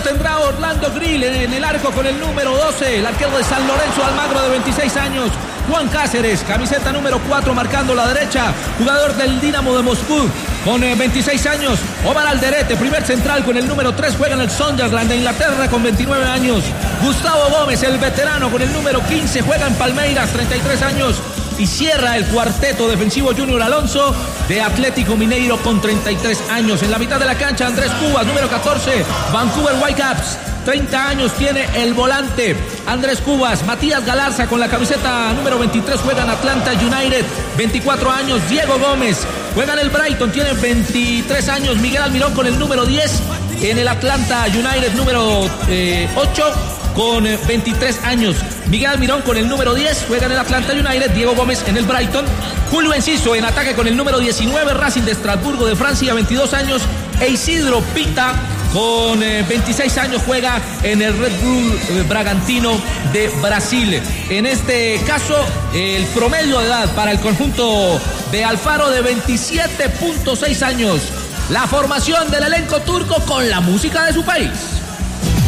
tendrá Orlando Grill en el arco con el número 12, el arquero de San Lorenzo Almagro de 26 años. Juan Cáceres, camiseta número 4, marcando la derecha, jugador del Dinamo de Moscú, con 26 años. Omar Alderete, primer central con el número 3, juega en el Sunderland de Inglaterra con 29 años. Gustavo Gómez, el veterano, con el número 15, juega en Palmeiras, 33 años. Y cierra el cuarteto defensivo Junior Alonso de Atlético Mineiro con 33 años. En la mitad de la cancha, Andrés Cubas, número 14, Vancouver Whitecaps. 30 años tiene el volante Andrés Cubas. Matías Galarza con la camiseta número 23 juega en Atlanta United, 24 años. Diego Gómez juega en el Brighton, tiene 23 años. Miguel Almirón con el número 10 en el Atlanta United, número 8 con 23 años. Miguel Almirón con el número 10 juega en el Atlanta United. Diego Gómez en el Brighton. Julio Enciso en ataque con el número 19, Racing de Estrasburgo de Francia, 22 años. E Isidro Pita con 26 años juega en el Red Bull Bragantino de Brasil. En este caso, el promedio de edad para el conjunto de Alfaro de 27.6 años. La formación del elenco turco con la música de su país.